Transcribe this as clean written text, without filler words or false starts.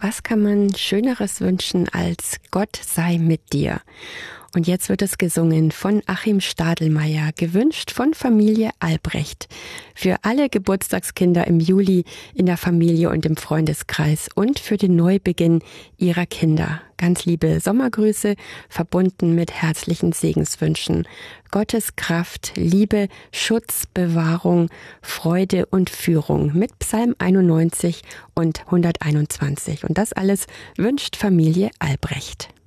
Was kann man Schöneres wünschen als Gott sei mit dir? Und jetzt wird es gesungen von Achim Stadelmeier, gewünscht von Familie Albrecht. Für alle Geburtstagskinder im Juli in der Familie und im Freundeskreis und für den Neubeginn ihrer Kinder. Ganz liebe Sommergrüße, verbunden mit herzlichen Segenswünschen. Gottes Kraft, Liebe, Schutz, Bewahrung, Freude und Führung mit Psalm 91 und 121. Und das alles wünscht Familie Albrecht.